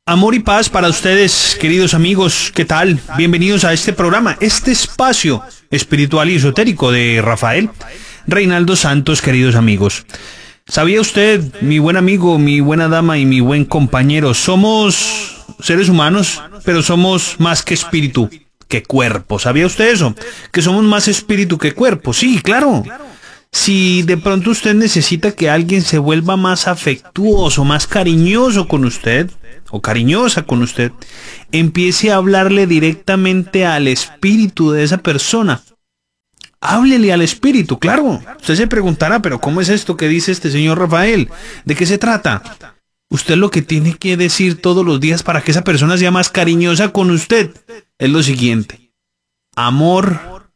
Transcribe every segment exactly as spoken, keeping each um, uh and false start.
Amor y paz para ustedes, queridos amigos. ¿Qué tal? Bienvenidos a este programa, este espacio espiritual y esotérico de Rafael Reinaldo Santos, queridos amigos. ¿Sabía usted, mi buen amigo, mi buena dama y mi buen compañero, somos seres humanos, pero somos más que espíritu, que cuerpo? ¿Sabía usted eso? Que somos más espíritu que cuerpo. Sí, claro. Si de pronto usted necesita que alguien se vuelva más afectuoso, más cariñoso con usted, o cariñosa con usted, empiece a hablarle directamente al espíritu de esa persona. Háblele al espíritu, claro. Usted se preguntará, pero ¿cómo es esto que dice este señor Rafael? ¿De qué se trata? Usted lo que tiene que decir todos los días para que esa persona sea más cariñosa con usted es lo siguiente: amor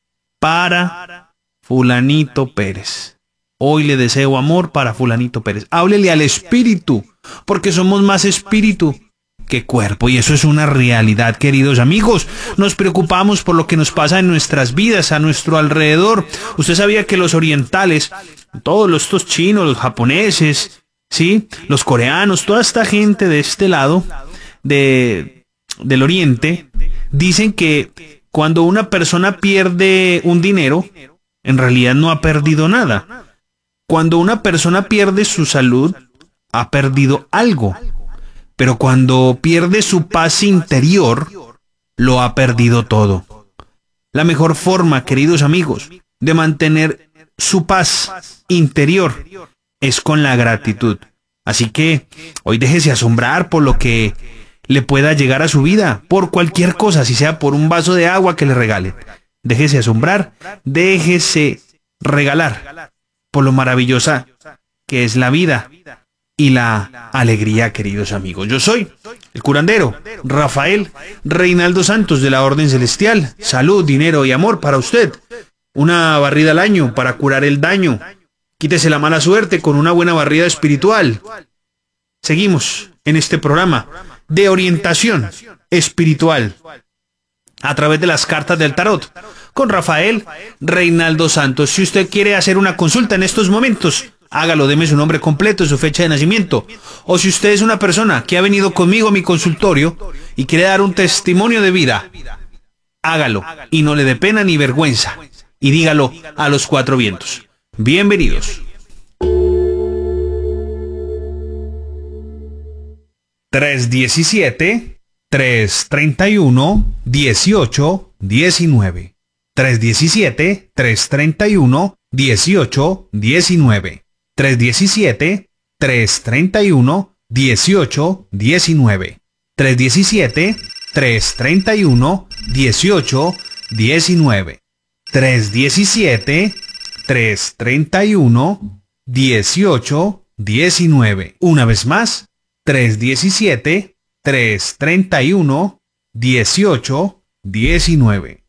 para fulanito Pérez. Hoy le deseo amor para fulanito Pérez. Háblele al espíritu, porque somos más espíritu que cuerpo, y eso es una realidad, queridos amigos. Nos preocupamos por lo que nos pasa en nuestras vidas, a nuestro alrededor. Usted sabía que los orientales, todos los, estos chinos, los japoneses, ¿sí?, los coreanos, toda esta gente de este lado de, del oriente, dicen que cuando una persona pierde un dinero, en realidad no ha perdido nada. Cuando una persona pierde su salud, ha perdido algo. Pero cuando pierde su paz interior, lo ha perdido todo. La mejor forma, queridos amigos, de mantener su paz interior es con la gratitud. Así que hoy déjese asombrar por lo que le pueda llegar a su vida, por cualquier cosa, si sea por un vaso de agua que le regalen. Déjese asombrar, déjese regalar por lo maravillosa que es la vida y la alegría, queridos amigos. Yo soy el curandero Rafael Reinaldo Santos de la Orden Celestial. Salud, dinero y amor para usted. Una barrida al año para curar el daño. Quítese la mala suerte con una buena barrida espiritual. Seguimos en este programa de orientación espiritual a través de las cartas del tarot con Rafael Reinaldo Santos. Si usted quiere hacer una consulta en estos momentos, hágalo, deme su nombre completo, su fecha de nacimiento. O si usted es una persona que ha venido conmigo a mi consultorio y quiere dar un testimonio de vida, hágalo y no le dé pena ni vergüenza, y dígalo a los cuatro vientos. Bienvenidos. tres diecisiete, tres treinta y uno, dieciocho diecinueve. tres diecisiete, tres treinta y uno, dieciocho diecinueve. tres diecisiete, tres treinta y uno, dieciocho diecinueve. tres diecisiete, tres treinta y uno, dieciocho diecinueve. tres diecisiete, tres treinta y uno, dieciocho diecinueve. Una vez más, tres diecisiete, tres treinta y uno, dieciocho diecinueve.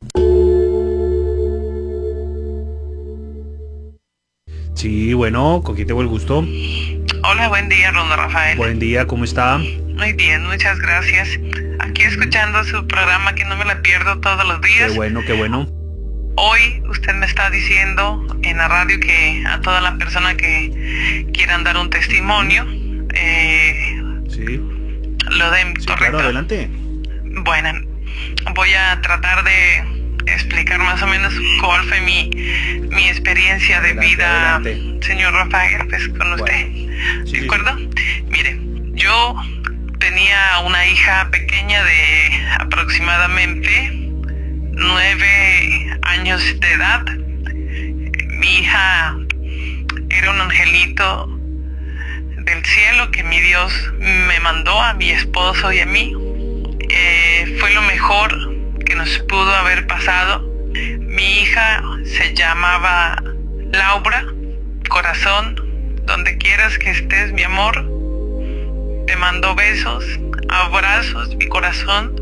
Sí, bueno, ¿con quién tengo el gusto? Hola, buen día, Ronda Rafael. Buen día, ¿cómo está? Muy bien, muchas gracias. Aquí escuchando su programa que no me la pierdo todos los días. Qué bueno, qué bueno. Hoy usted me está diciendo en la radio que a toda la persona que quieran dar un testimonio, eh, sí, lo den, sí, ¿correcto? Claro, adelante. Bueno, voy a tratar de explicar más o menos cuál fue mi, mi experiencia de Adelante, vida, adelante. señor Rafael, pues con usted. Bueno, sí, ¿De acuerdo? Sí, sí. Mire, yo tenía una hija pequeña de aproximadamente nueve años de edad. Mi hija era un angelito del cielo que mi Dios me mandó a mi esposo y a mí. Eh, fue lo mejor que nos pudo haber pasado. Mi hija se llamaba Laura. Corazón, donde quieras que estés, mi amor, te mando besos, abrazos, mi corazón.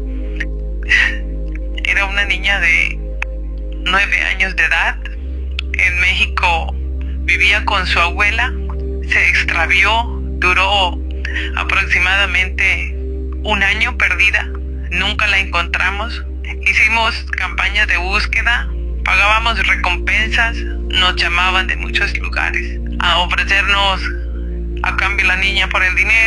Era una niña de nueve años de edad. En México vivía con su abuela. Se extravió, duró aproximadamente un año perdida. Nunca la encontramos. Hicimos campañas de búsqueda, pagábamos recompensas, nos llamaban de muchos lugares a ofrecernos a cambio la niña por el dinero, que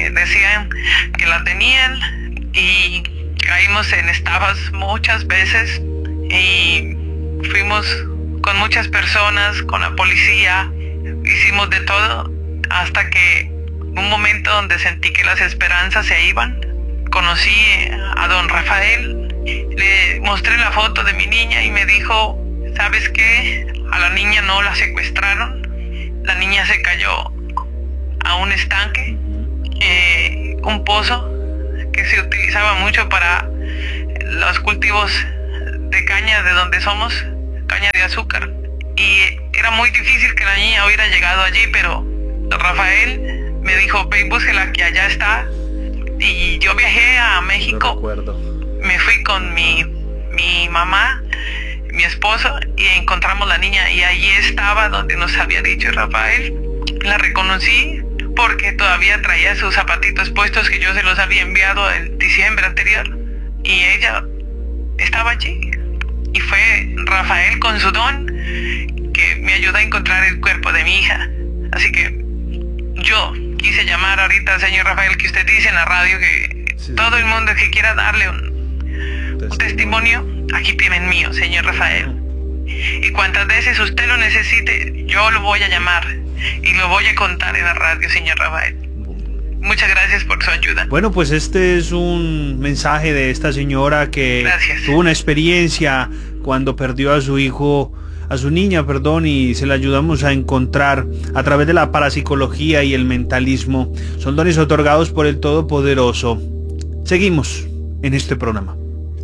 que decían que la tenían y caímos en estafas muchas veces y fuimos con muchas personas, con la policía, hicimos de todo hasta que un momento donde sentí que las esperanzas se iban, conocí a don Rafael, le mostré la foto de mi niña y me dijo, ¿sabes qué? A la niña no la secuestraron, la niña se cayó a un estanque, eh, un pozo que se utilizaba mucho para los cultivos de caña de donde somos, caña de azúcar, y era muy difícil que la niña hubiera llegado allí, pero don Rafael me dijo, ve y búsquela que allá está, y yo viajé a México, me fui con mi, mi mamá, mi esposo, y encontramos la niña, y allí estaba donde nos había dicho Rafael. La reconocí porque todavía traía sus zapatitos puestos que yo se los había enviado el diciembre anterior, y ella estaba allí, y fue Rafael con su don que me ayudó a encontrar el cuerpo de mi hija. Así que yo quise llamar ahorita al señor Rafael, que usted dice en la radio que sí, todo el mundo que quiera darle un, un testimonio, aquí tiene el mío, señor Rafael. Y cuantas veces usted lo necesite, yo lo voy a llamar y lo voy a contar en la radio, señor Rafael. Muchas gracias por su ayuda. Bueno, pues este es un mensaje de esta señora que gracias. Tuvo una experiencia cuando perdió a su hijo, a su niña, perdón, y se la ayudamos a encontrar a través de la parapsicología y el mentalismo. Son dones otorgados por el Todopoderoso. Seguimos en este programa.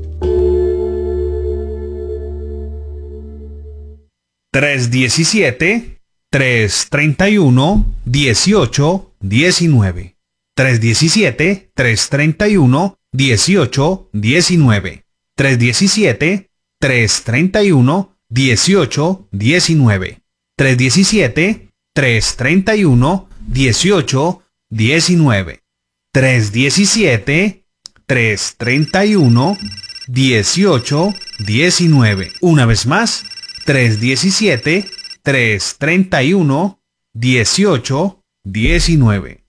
tres diecisiete, tres treinta y uno, dieciocho diecinueve. tres diecisiete, tres treinta y uno, dieciocho diecinueve. tres diecisiete, tres treinta y uno, dieciocho diecinueve. tres diecisiete, tres treinta y uno, dieciocho diecinueve. tres diecisiete, tres treinta y uno, dieciocho diecinueve. Una vez más, tres diecisiete, tres treinta y uno, dieciocho diecinueve.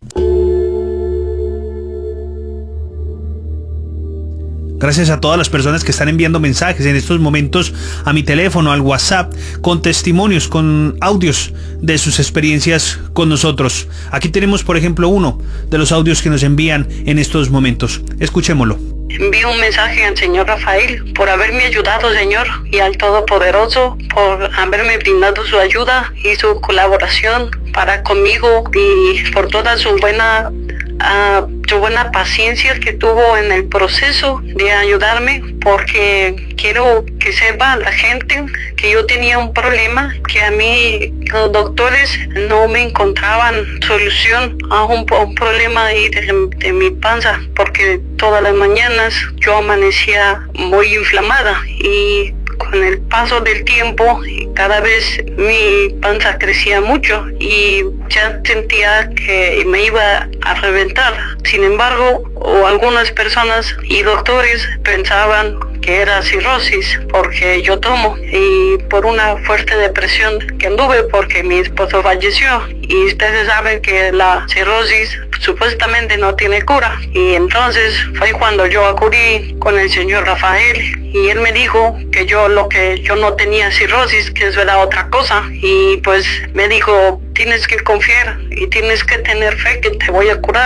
Gracias a todas las personas que están enviando mensajes en estos momentos a mi teléfono, al WhatsApp, con testimonios, con audios de sus experiencias con nosotros. Aquí tenemos, por ejemplo, uno de los audios que nos envían en estos momentos. Escuchémoslo. Envío un mensaje al señor Rafael por haberme ayudado, Señor, y al Todopoderoso por haberme brindado su ayuda y su colaboración para conmigo, y por toda su buena Uh, su buena paciencia que tuvo en el proceso de ayudarme, porque quiero que sepa la gente que yo tenía un problema, que a mí los doctores no me encontraban solución a un, un problema de, de, de mi panza, porque todas las mañanas yo amanecía muy inflamada, y con el paso del tiempo cada vez mi panza crecía mucho y ya sentía que me iba a reventar. Sin embargo, o algunas personas y doctores pensaban que era cirrosis porque yo tomo, y por una fuerte depresión que anduve porque mi esposo falleció, y ustedes saben que la cirrosis supuestamente no tiene cura. Y entonces fue cuando yo acudí con el señor Rafael, y él me dijo que yo lo que yo no tenía cirrosis, que eso era otra cosa, y pues me dijo, tienes que confiar y tienes que tener fe que te voy a curar.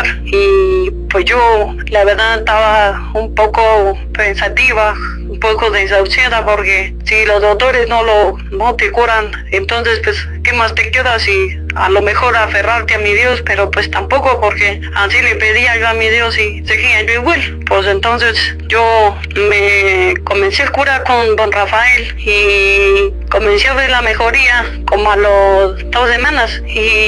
Y pues yo la verdad estaba un poco pensativa, un poco desahuciada, porque si los doctores no lo no te curan, entonces pues ¿qué más te queda? Si a lo mejor aferrarte a mi Dios, pero pues tampoco, porque así le pedía yo a mi Dios y seguía yo igual. Pues entonces yo me comencé a curar con don Rafael y comencé a ver la mejoría como a las dos semanas,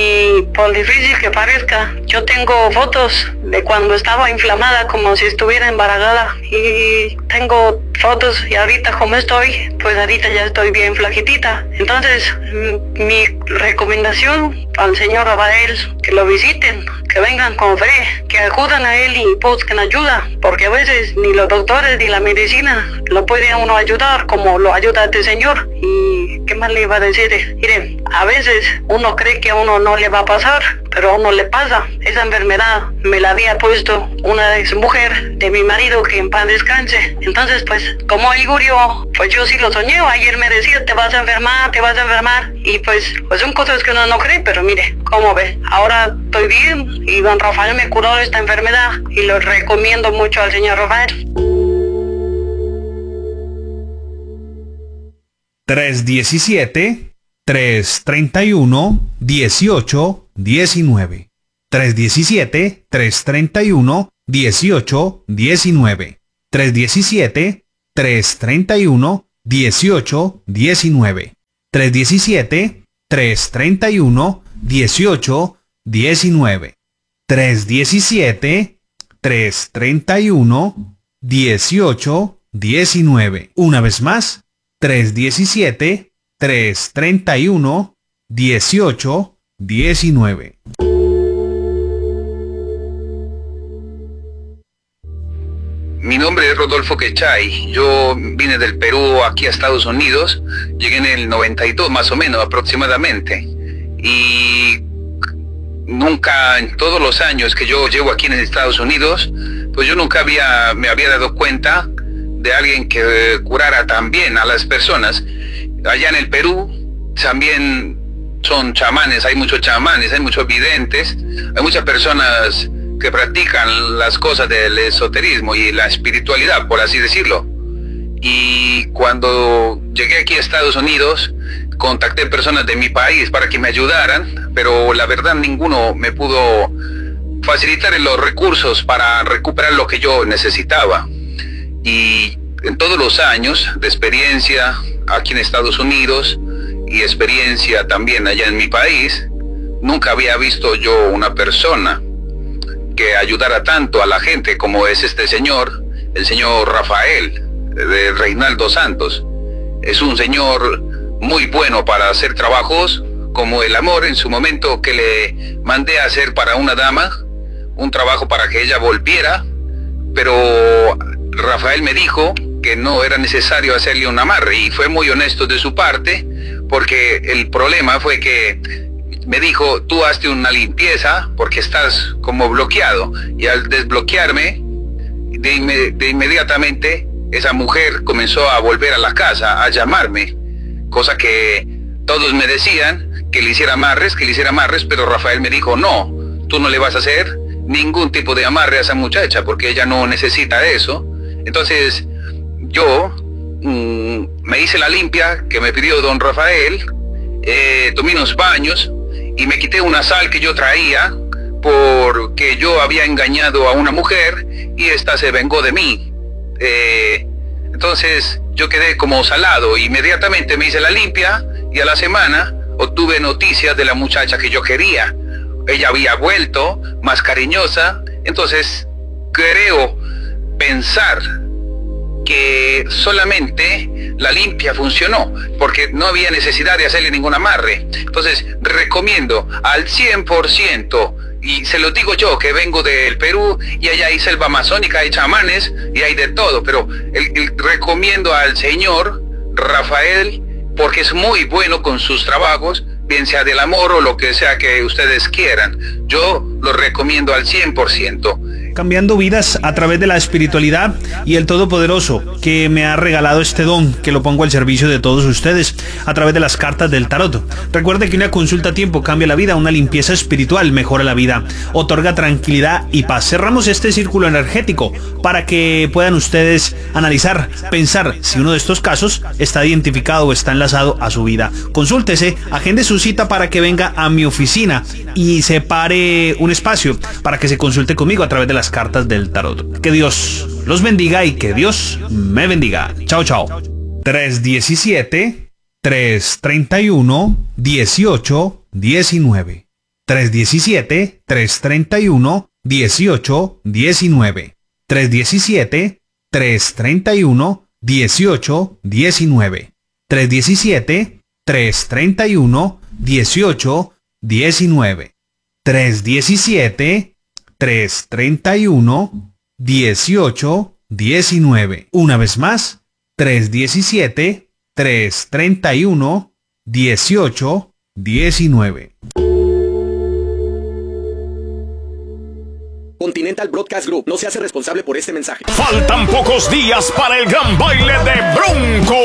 y por difícil que parezca, yo tengo fotos de cuando estaba inflamada como si estuviera embarazada, y tengo fotos, y ahorita como estoy, pues ahorita ya estoy bien flaquitita. Entonces mi recomendación al señor Rafael, que lo visiten, que vengan con fe, que acudan a él y busquen ayuda, porque a veces ni los doctores ni la medicina lo puede a uno ayudar como lo ayuda este señor. Y qué más le iba a decir, mire, a veces uno cree que a uno no le va a pasar, pero a uno le pasa. Esa enfermedad me la había puesto una ex mujer de mi marido, que en paz descanse. Entonces, pues, como él murió, pues yo sí lo soñé. Ayer me decía, te vas a enfermar, te vas a enfermar. Y pues, pues son cosas que uno no cree, pero mire, ¿cómo ve? Ahora estoy bien y don Rafael me curó de esta enfermedad y lo recomiendo mucho al señor Rafael. tres diecisiete, tres treinta y uno, dieciocho diecinueve. tres diecisiete, tres treinta y uno, dieciocho diecinueve. tres diecisiete, tres treinta y uno, dieciocho diecinueve. tres diecisiete, tres treinta y uno, dieciocho diecinueve. tres diecisiete, tres treinta y uno, dieciocho diecinueve. Una vez más, tres diecisiete, tres treinta y uno, dieciocho diecinueve. Mi nombre es Rodolfo Quechay. Yo vine del Perú aquí a Estados Unidos. Llegué en el noventa y dos más o menos aproximadamente. Y nunca, en todos los años que yo llevo aquí en Estados Unidos, pues yo nunca había, me había dado cuenta de alguien que curara tan bien a las personas. Allá en el Perú también son chamanes, hay muchos chamanes, hay muchos videntes, hay muchas personas que practican las cosas del esoterismo y la espiritualidad, por así decirlo. Y cuando llegué aquí a Estados Unidos, contacté personas de mi país para que me ayudaran, pero la verdad ninguno me pudo facilitar los recursos para recuperar lo que yo necesitaba. Y en todos los años de experiencia aquí en Estados Unidos y experiencia también allá en mi país, nunca había visto yo una persona que ayudara tanto a la gente como es este señor, el señor Rafael, de Reinaldo Santos. Es un señor muy bueno para hacer trabajos como el amor en su momento que le mandé a hacer para una dama, un trabajo para que ella volviera, pero Rafael me dijo que no era necesario hacerle un amarre y fue muy honesto de su parte, porque el problema fue que me dijo, tú hazte una limpieza porque estás como bloqueado, y al desbloquearme de, inme- de inmediatamente esa mujer comenzó a volver a la casa a llamarme, cosa que todos me decían que le hiciera amarres, que le hiciera amarres, pero Rafael me dijo, no, tú no le vas a hacer ningún tipo de amarre a esa muchacha porque ella no necesita eso. Entonces yo mmm, me hice la limpia que me pidió don Rafael, eh, tomé unos baños y me quité una sal que yo traía porque yo había engañado a una mujer y esta se vengó de mí. Eh, entonces yo quedé como salado. Inmediatamente me hice la limpia y a la semana obtuve noticias de la muchacha que yo quería. Ella había vuelto más cariñosa. Entonces creo pensar que solamente la limpia funcionó, porque no había necesidad de hacerle ningún amarre. Entonces recomiendo al cien por ciento, y se lo digo yo que vengo del Perú y allá hay selva amazónica, hay chamanes y hay de todo, pero el, el, recomiendo al señor Rafael porque es muy bueno con sus trabajos, bien sea del amor o lo que sea que ustedes quieran. Yo lo recomiendo al cien por ciento. Cambiando vidas a través de la espiritualidad y el Todopoderoso que me ha regalado este don, que lo pongo al servicio de todos ustedes a través de las cartas del tarot. Recuerde que una consulta a tiempo cambia la vida, una limpieza espiritual mejora la vida, otorga tranquilidad y paz. Cerramos este círculo energético para que puedan ustedes analizar, pensar si uno de estos casos está identificado o está enlazado a su vida. Consúltese, agende su cita para que venga a mi oficina y separe un espacio para que se consulte conmigo a través de las cartas del tarot. Que Dios los bendiga y que Dios me bendiga. Chao, chao. tres diecisiete, tres treinta y uno, dieciocho diecinueve. tres diecisiete, tres treinta y uno, dieciocho diecinueve. tres diecisiete, tres treinta y uno, dieciocho diecinueve. tres diecisiete, tres treinta y uno, dieciocho diecinueve. tres diecisiete, tres treinta y uno, dieciocho diecinueve. Una vez más, tres diecisiete, tres treinta y uno, dieciocho diecinueve. Continental Broadcast Group no se hace responsable por este mensaje. Faltan pocos días para el gran baile de Bronco.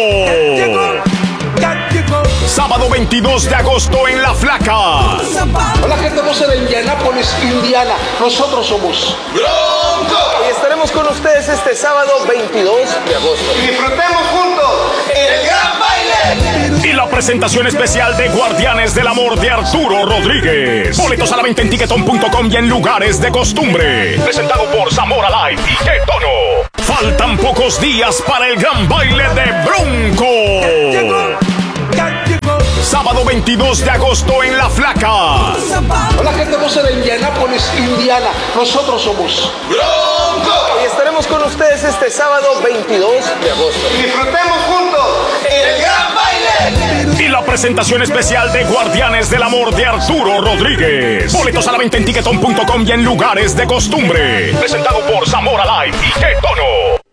Sábado veintidós de agosto en La Flaca. Hola gente hermosa de Indianápolis, Indiana. Nosotros somos Bronco. Y estaremos con ustedes este sábado veintidós de agosto. Y disfrutemos juntos el gran baile. Y la presentación especial de Guardianes del Amor de Arturo Rodríguez. Boletos a la venta en tiquetón punto com y en lugares de costumbre. Presentado por Zamora Live y Qué Tono. Faltan pocos días para el gran baile de Bronco. Sábado veintidós de agosto en La Flaca. Hola gente hermosa de Indianápolis, Indiana. Nosotros somos Bronco. Y estaremos con ustedes este sábado veintidós de agosto. Y disfrutemos juntos el gran baile. Y la presentación especial de Guardianes del Amor de Arturo Rodríguez. Boletos a la venta en tiquetón punto com y en lugares de costumbre. Presentado por Zamora Live y Qué Tono.